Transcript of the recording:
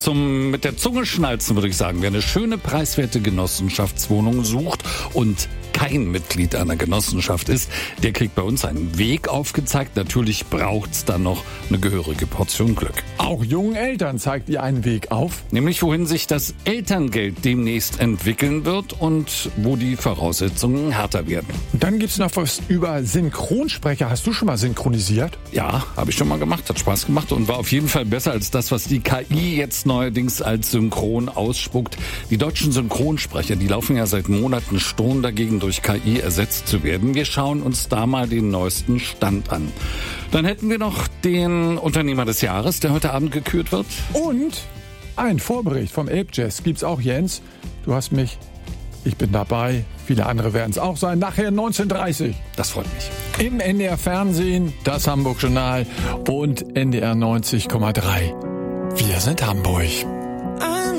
zum mit der Zunge schnalzen, würde ich sagen. Wer eine schöne, preiswerte Genossenschaftswohnung sucht und kein Mitglied einer Genossenschaft ist, der kriegt bei uns einen Weg aufgezeigt. Natürlich braucht's dann noch eine gehörige Portion Glück. Auch jungen Eltern zeigt ihr einen Weg auf. Nämlich wohin sich das Elterngeld demnächst entwickeln wird und wo die Voraussetzungen härter werden. Und dann gibt's noch was über Synchronsprecher. Hast du schon mal synchronisiert? Ja, habe ich schon mal gemacht, hat Spaß gemacht und war auf jeden Fall besser als das, was die KI jetzt neuerdings als Synchron ausspuckt. Die deutschen Synchronsprecher, die laufen ja seit Monaten Sturm dagegen, durch KI ersetzt zu werden. Wir schauen uns da mal den neuesten Stand an. Dann hätten wir noch den Unternehmer des Jahres, der heute Abend gekürt wird. Und ein Vorbericht vom Elbjazz gibt's auch, Jens. Du hast mich, ich bin dabei. Viele andere werden es auch sein. Nachher 19:30. Das freut mich. Im NDR Fernsehen, das Hamburg Journal und NDR 90,3. Wir sind Hamburg.